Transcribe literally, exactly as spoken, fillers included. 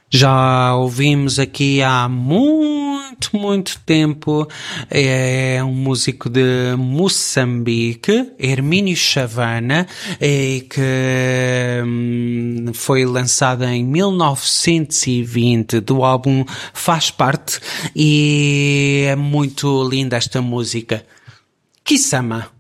Já ouvimos aqui há muito, muito tempo. É um músico de Moçambique, Hermínio Chavana, que foi lançado em mil novecentos e vinte do álbum Faz Parte, e é muito linda esta música. Kisama.